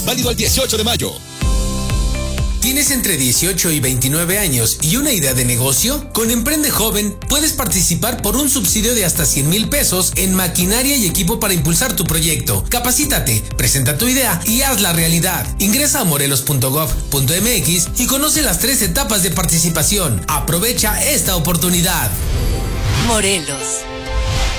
válido al 18 de mayo. ¿Tienes entre 18 y 29 años y una idea de negocio? Con Emprende Joven puedes participar por un subsidio de hasta 100,000 pesos en maquinaria y equipo para impulsar tu proyecto. Capacítate, presenta tu idea y hazla realidad. Ingresa a morelos.gov.mx y conoce las 3 etapas de participación. Aprovecha esta oportunidad. Morelos.